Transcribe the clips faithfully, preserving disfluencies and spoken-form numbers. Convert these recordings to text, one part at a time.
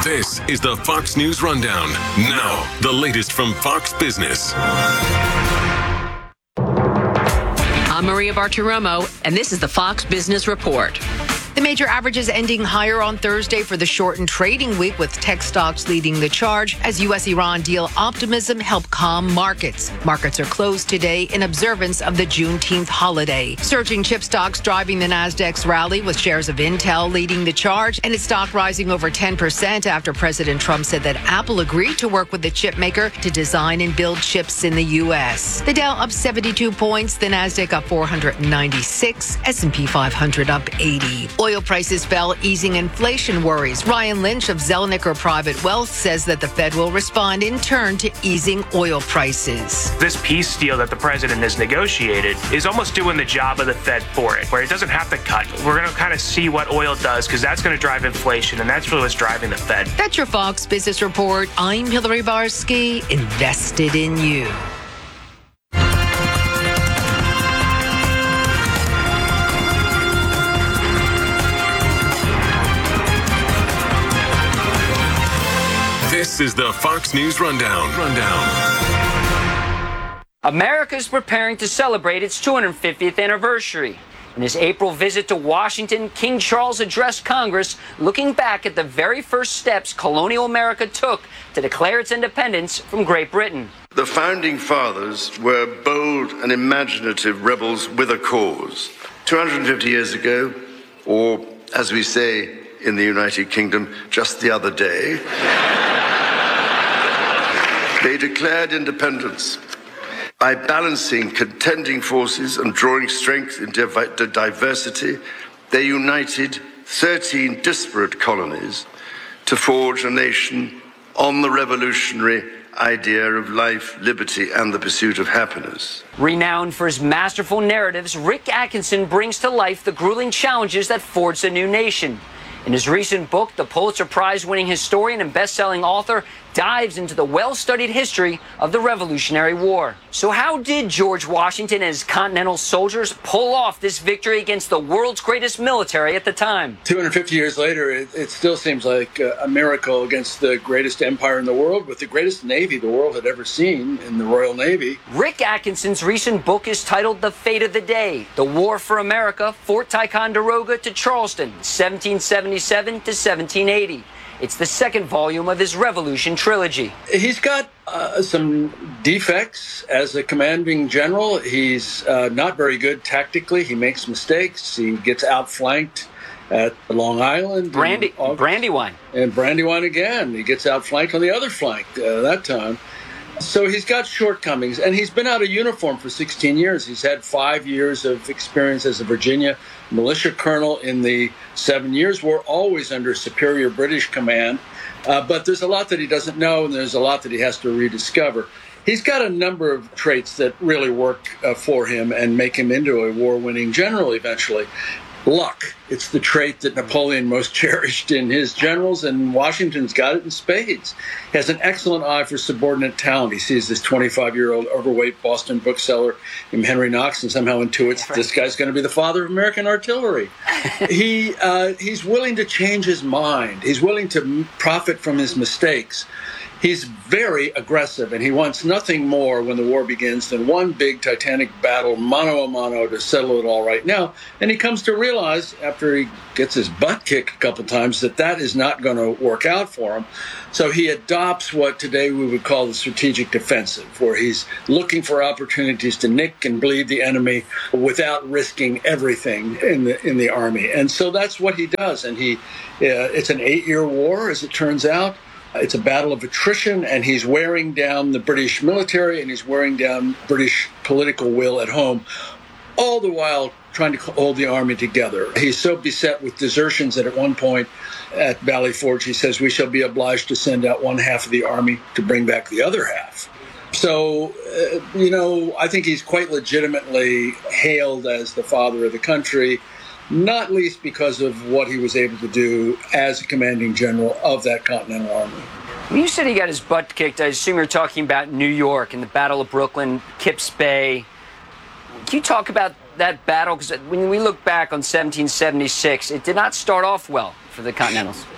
This is the Fox News Rundown. Now, the latest from Fox Business. I'm Maria Bartiromo, and this is the Fox Business Report. The major averages ending higher on Thursday for the shortened trading week, with tech stocks leading the charge as U S Iran deal optimism helped calm markets. Markets are closed today in observance of the Juneteenth holiday. Surging chip stocks driving the Nasdaq's rally, with shares of Intel leading the charge and its stock rising over ten percent after President Trump said that Apple agreed to work with the chip maker to design and build chips in the U S. The Dow up seventy-two points, the Nasdaq up four hundred ninety-six, S and P five hundred up eighty. Oil prices fell, easing inflation worries. Ryan Lynch of Zellniker Private Wealth says that the Fed will respond in turn to easing oil prices. This peace deal that the president has negotiated is almost doing the job of the Fed for it, where it doesn't have to cut. We're going to kind of see what oil does, because that's going to drive inflation, and that's really what's driving the Fed. That's your Fox Business Report. I'm Hillary Barsky, invested in you. This is the Fox News Rundown. Rundown. America is preparing to celebrate its two hundred fiftieth anniversary. In his April visit to Washington, King Charles addressed Congress, looking back at the very first steps colonial America took to declare its independence from Great Britain. The Founding Fathers were bold and imaginative rebels with a cause. two hundred fifty years ago, or as we say in the United Kingdom, just the other day, they declared independence. By balancing contending forces and drawing strength into diversity, they united thirteen disparate colonies to forge a nation on the revolutionary idea of life, liberty, and the pursuit of happiness. Renowned for his masterful narratives, Rick Atkinson brings to life the grueling challenges that forged a new nation. In his recent book, the Pulitzer Prize-winning historian and best-selling author dives into the well-studied history of the Revolutionary War. So how did George Washington and his Continental soldiers pull off this victory against the world's greatest military at the time? two hundred fifty years later, it, it still seems like a, a miracle against the greatest empire in the world, with the greatest navy the world had ever seen in the Royal Navy. Rick Atkinson's recent book is titled The Fate of the Day: The War for America, Fort Ticonderoga to Charleston, seventeen seventy-seven to seventeen eighty. It's the second volume of his Revolution trilogy. He's got uh, some defects as a commanding general. He's uh, not very good tactically. He makes mistakes. He gets outflanked at Long Island. Brandy, Brandywine. And Brandywine again. He gets outflanked on the other flank uh, that time. So he's got shortcomings, and he's been out of uniform for sixteen years. He's had five years of experience as a Virginia militia colonel in the seven years war, always under superior British command. Uh, but there's a lot that he doesn't know, and there's a lot that he has to rediscover. He's got a number of traits that really work uh, for him and make him into a war-winning general eventually. Luck. It's the trait that Napoleon most cherished in his generals, and Washington's got it in spades. He has an excellent eye for subordinate talent. He sees this twenty-five-year-old overweight Boston bookseller named Henry Knox and somehow intuits this guy's going to be the father of American artillery. he uh, he's willing to change his mind. He's willing to profit from his mistakes. He's very aggressive, and he wants nothing more when the war begins than one big titanic battle, mano a mano, to settle it all right now. And he comes to realize, after he gets his butt kicked a couple times, that that is not going to work out for him. So he adopts what today we would call the strategic defensive, where he's looking for opportunities to nick and bleed the enemy without risking everything in the in the army. And so that's what he does. And he, uh, it's an eight-year war, as it turns out. It's a battle of attrition, and he's wearing down the British military, and he's wearing down British political will at home, all the while trying to hold the army together. He's so beset with desertions that at one point at Valley Forge, he says, we shall be obliged to send out one half of the army to bring back the other half. So, uh, you know, I think he's quite legitimately hailed as the father of the country, not least because of what he was able to do as a commanding general of that Continental Army. When you said he got his butt kicked, I assume you're talking about New York and the Battle of Brooklyn, Kips Bay. Can you talk about that battle? Because when we look back on seventeen seventy-six, it did not start off well for the Continentals.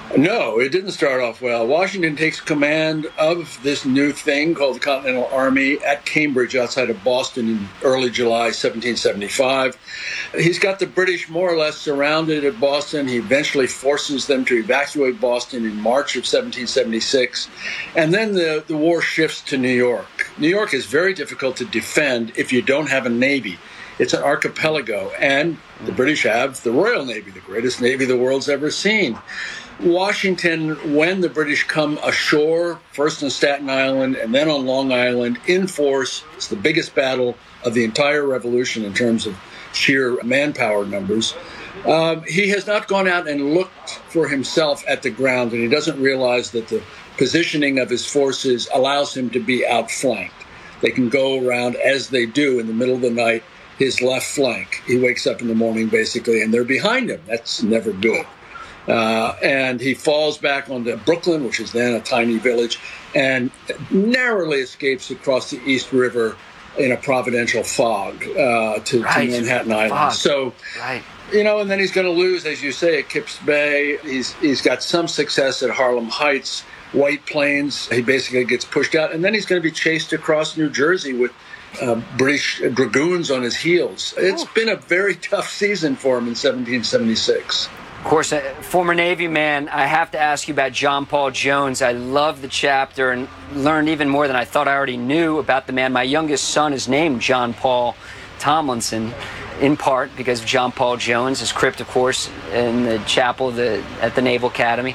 No, it didn't start off well. Washington takes command of this new thing called the Continental Army at Cambridge outside of Boston in early July seventeen seventy-five. He's got the British more or less surrounded at Boston. He eventually forces them to evacuate Boston in March of seventeen seventy-six. And then the, the war shifts to New York. New York is very difficult to defend if you don't have a navy. It's an archipelago, and the British have the Royal Navy, the greatest navy the world's ever seen. Washington, when the British come ashore, first on Staten Island and then on Long Island, in force, it's the biggest battle of the entire Revolution in terms of sheer manpower numbers. Um, he has not gone out and looked for himself at the ground, and he doesn't realize that the positioning of his forces allows him to be outflanked. They can go around, as they do in the middle of the night, his left flank. He wakes up in the morning, basically, and they're behind him. That's never good. Uh, and he falls back onto Brooklyn, which is then a tiny village, and narrowly escapes across the East River in a providential fog uh, to, right. to Manhattan Island. Fog. So, right. you know, and then he's going to lose, as you say, at Kips Bay. He's He's got some success at Harlem Heights, White Plains. He basically gets pushed out, and then he's going to be chased across New Jersey with uh, British dragoons on his heels. It's oh. been a very tough season for him in seventeen seventy-six. Of course, a former Navy man, I have to ask you about John Paul Jones. I love the chapter and learned even more than I thought I already knew about the man. My youngest son is named John Paul Tomlinson, in part because of John Paul Jones, his crypt, of course, in the chapel the, at the Naval Academy.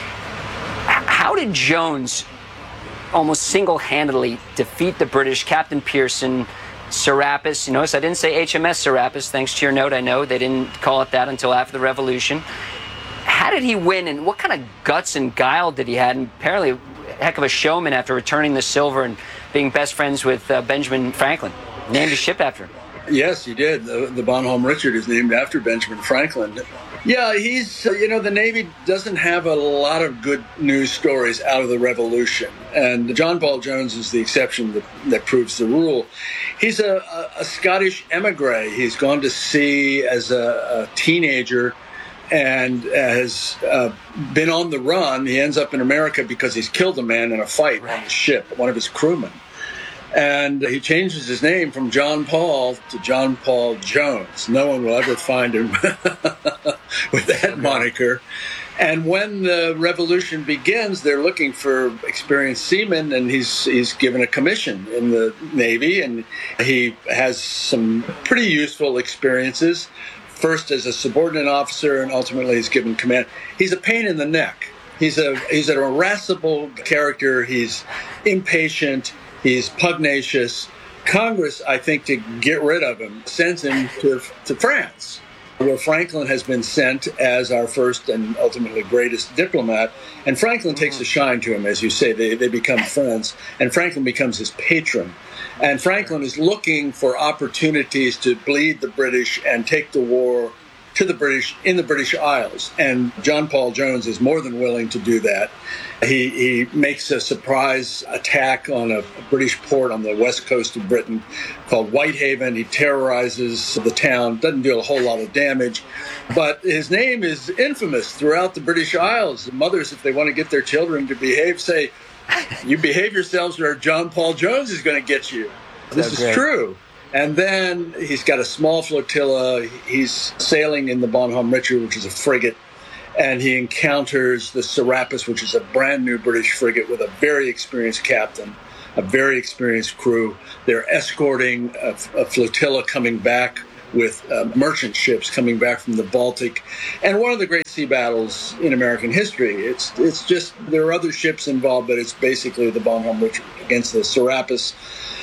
How did Jones almost single-handedly defeat the British, Captain Pearson, Serapis? You notice I didn't say H M S Serapis, thanks to your note. I know they didn't call it that until after the Revolution. How did he win, and what kind of guts and guile did he have? And apparently a heck of a showman after returning the silver and being best friends with uh, Benjamin Franklin. Named his ship after him. Yes, he did. The, the Bonhomme Richard is named after Benjamin Franklin. Yeah, he's, you know, the Navy doesn't have a lot of good news stories out of the Revolution. And John Paul Jones is the exception that, that proves the rule. He's a, a, a Scottish emigre. He's gone to sea as a, a teenager and has uh, been on the run. He ends up in America because he's killed a man in a fight on the ship, one of his crewmen. And he changes his name from John Paul to John Paul Jones. No one will ever find him with that moniker. And when the Revolution begins, they're looking for experienced seamen, and he's he's given a commission in the Navy, and he has some pretty useful experiences, first as a subordinate officer, and ultimately he's given command. He's a pain in the neck. He's a he's an irascible character. He's impatient. He's pugnacious. Congress, I think, to get rid of him, sends him to, to France, where Franklin has been sent as our first and ultimately greatest diplomat. And Franklin takes a shine to him, as you say. They, they become friends, and Franklin becomes his patron. And Franklin is looking for opportunities to bleed the British and take the war to the British in the British Isles. And John Paul Jones is more than willing to do that. He, he makes a surprise attack on a, a British port on the west coast of Britain called Whitehaven. He terrorizes the town, doesn't do a whole lot of damage, but his name is infamous throughout the British Isles. The mothers, if they want to get their children to behave, say, you behave yourselves or John Paul Jones is going to get you. This is great. True. And then he's got a small flotilla. He's sailing in the Bonhomme Richard, which is a frigate, and he encounters the Serapis, which is a brand new British frigate with a very experienced captain, a very experienced crew. They're escorting a, a flotilla coming back with uh, merchant ships coming back from the Baltic, and one of the great sea battles in American history. It's it's just, there are other ships involved, but it's basically the Bonhomme Richard against the Serapis.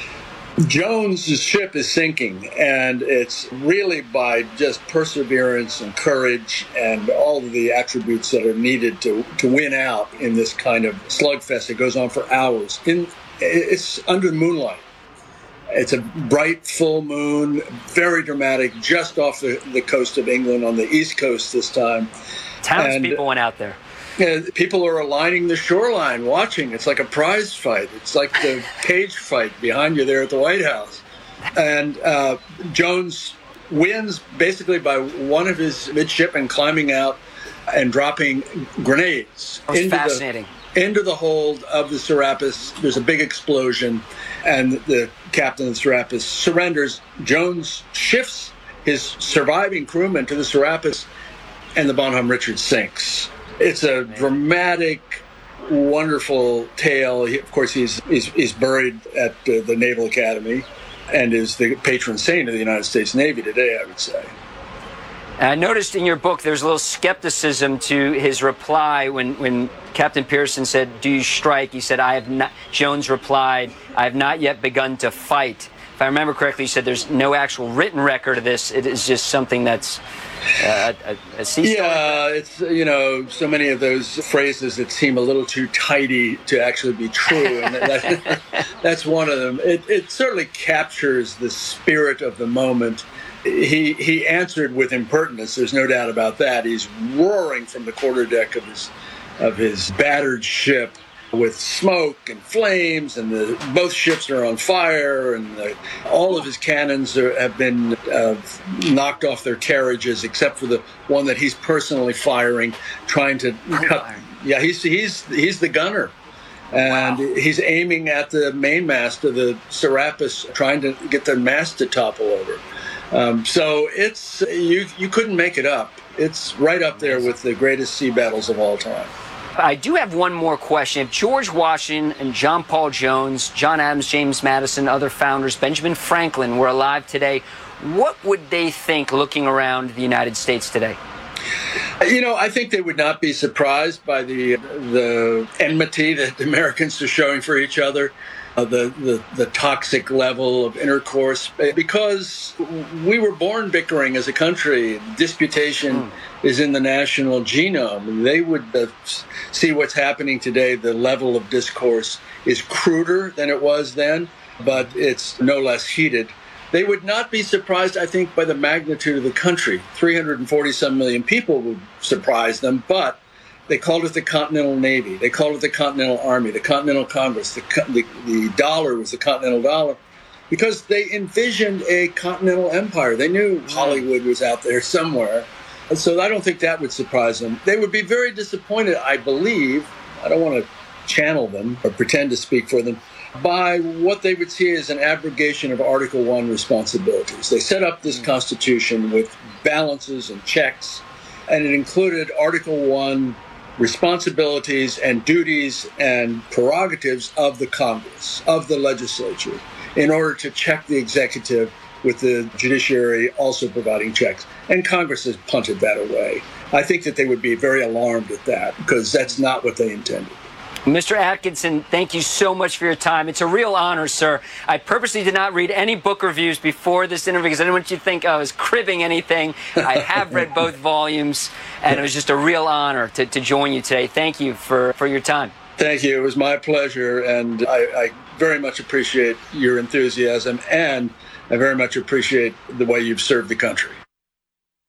Jones's ship is sinking, and it's really by just perseverance and courage and all of the attributes that are needed to, to win out in this kind of slugfest. It goes on for hours. In, it's under moonlight. It's a bright full moon, very dramatic, just off the, the coast of England on the east coast this time. Townspeople went out there. Yeah, people are aligning the shoreline watching. It's like a prize fight. It's like the cage fight behind you there at the White House. And uh, Jones wins basically by one of his midshipmen climbing out and dropping grenades That was into fascinating. the into the hold of the Serapis. There's a big explosion, and the captain of the Serapis surrenders. Jones shifts his surviving crewmen to the Serapis, and the Bonhomme Richard sinks. It's a dramatic, wonderful tale. He, of course, he's, he's he's buried at uh, the Naval Academy, and is the patron saint of the United States Navy today, I would say. I noticed in your book there's a little skepticism to his reply when, when Captain Pearson said, "Do you strike?" He said, "I have not." Jones replied, "I have not yet begun to fight." If I remember correctly, you said there's no actual written record of this. It is just something that's uh, a, a sea story. Yeah, it's, you know, so many of those phrases that seem a little too tidy to actually be true, and that, that's one of them. It, it certainly captures the spirit of the moment. He he answered with impertinence. There's no doubt about that. He's roaring from the quarterdeck of his of his battered ship with smoke and flames, and the, both ships are on fire, and the, all of his cannons are, have been uh, knocked off their carriages, except for the one that he's personally firing, trying to cut. Yeah, he's he's he's the gunner. And wow. He's aiming at the mainmast of the Serapis, trying to get the mast to topple over. Um, so it's you you couldn't make it up. It's right up there with the greatest sea battles of all time. I do have one more question. If George Washington and John Paul Jones, John Adams, James Madison, other founders, Benjamin Franklin were alive today, what would they think looking around the United States today? You know, I think they would not be surprised by the the enmity that the Americans are showing for each other. Uh, the, the the toxic level of intercourse, because we were born bickering as a country. Disputation mm. is in the national genome. They would uh, see what's happening today. The level of discourse is cruder than it was then, but it's no less heated. They would not be surprised, I think, by the magnitude of the country. three hundred forty some million people would surprise them, but they called it the Continental Navy. They called it the Continental Army, the Continental Congress. The, the, the dollar was the Continental Dollar because they envisioned a continental empire. They knew Hollywood was out there somewhere. And so I don't think that would surprise them. They would be very disappointed, I believe. I don't want to channel them or pretend to speak for them, by what they would see as an abrogation of Article One responsibilities. They set up this Constitution with balances and checks, and it included Article One responsibilities and duties and prerogatives of the Congress, of the legislature, in order to check the executive, with the judiciary also providing checks. And Congress has punted that away. I think that they would be very alarmed at that, because that's not what they intended. Mister Atkinson, thank you so much for your time. It's a real honor, sir. I purposely did not read any book reviews before this interview because I didn't want you to think I was cribbing anything. I have read both volumes, and it was just a real honor to, to join you today. Thank you for, for your time. Thank you. It was my pleasure, and I, I very much appreciate your enthusiasm, and I very much appreciate the way you've served the country.